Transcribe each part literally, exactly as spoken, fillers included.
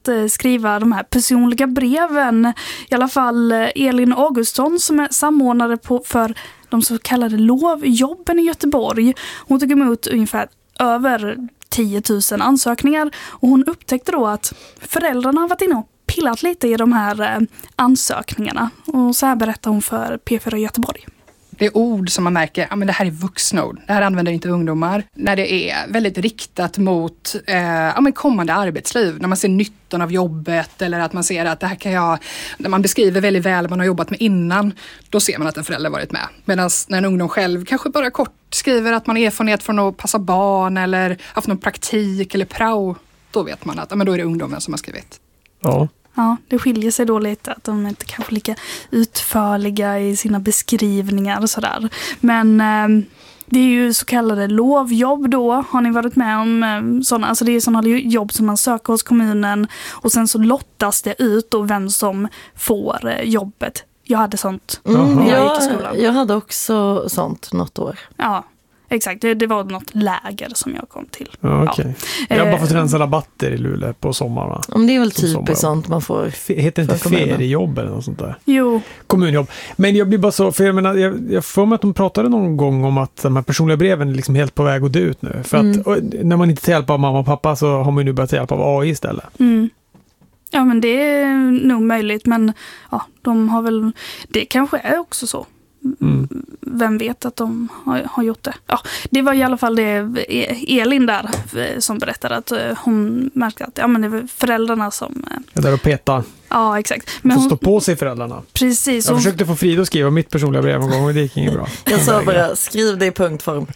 att eh, skriva de här personliga breven. I alla fall eh, Elin Augustsson som är samordnare på, för de så kallade lovjobben i Göteborg. Hon tog emot ungefär över tio tusen ansökningar och hon upptäckte då att föräldrarna har varit inne och pillat lite i de här eh, ansökningarna. Och så här berättar hon för P fyra Göteborg. Det är ord som man märker, ja men det här är vuxna ord. Det här använder inte ungdomar. När det är väldigt riktat mot eh, ja, men kommande arbetsliv. När man ser nyttan av jobbet eller att man ser att det här kan jag... När man beskriver väldigt väl vad man har jobbat med innan, då ser man att en förälder varit med. Medan när en ungdom själv kanske bara kort skriver att man har erfarenhet från att passa barn eller haft någon praktik eller prao, då vet man att ja, men då är det ungdomen som har skrivit. Ja. Ja, det skiljer sig då lite att de inte kanske lika utförliga i sina beskrivningar och sådär. Men eh, det är ju så kallade lovjobb då. Har ni varit med om eh, sådana? Alltså det är sådana jobb som man söker hos kommunen och sen så lottas det ut och vem som får eh, jobbet. Jag hade sånt mm, när jag jag, gick i skolan. Jag hade också sånt något år. Ja. Exakt, det, det var något läger som jag kom till. Ja, okay. Ja. Jag har bara fått rensa rabatter i Luleå på sommaren. Va? Om det är väl typiskt sånt man får. F- heter det inte feriejobb eller något sånt där? Jo. Kommunjobb. Men jag blir bara så, för jag menar, jag, jag får mig att de pratade någon gång om att de här personliga breven är liksom helt på väg att dö ut nu. För mm. att när man inte tar hjälp av mamma och pappa så har man ju nu börjat ta hjälp av A I istället. Mm. Ja, men det är nog möjligt, men ja, de har väl, det kanske är också så. Mm. Vem vet att de har, har gjort det. Ja, det var i alla fall det Elin där som berättade att hon märkte att ja, men det var föräldrarna som... Det där och peta. Ja, exakt. Men hon... stå på sig föräldrarna. Precis. Jag hon... försökte få Frida att skriva mitt personliga brev en gång och det gick inget bra. Jag sa bara, skriv det i punktform.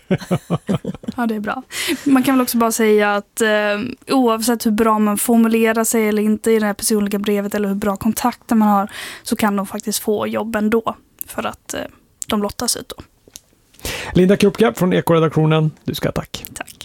Ja, det är bra. Man kan väl också bara säga att eh, oavsett hur bra man formulerar sig eller inte i det här personliga brevet eller hur bra kontakter man har så kan de faktiskt få jobb ändå för att eh, de lottas ut då. Linda Krupka från Ekoredaktionen, du ska tack. Tack.